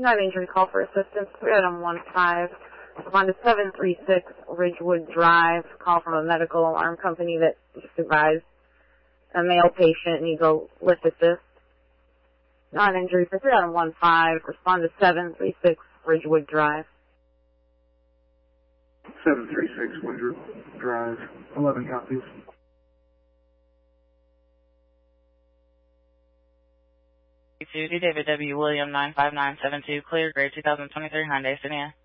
Non-injury call for assistance, 3 item 15. Respond to 736 Ridgewood Drive. Call from a medical alarm company that just advised a male patient needs a lift assist. Non-injury for 3 item 15. Respond to 736 Ridgewood Drive. 736 Ridgewood Drive, 11 copies. David W. William 95972, clear, grade 2023 Hyundai Senia.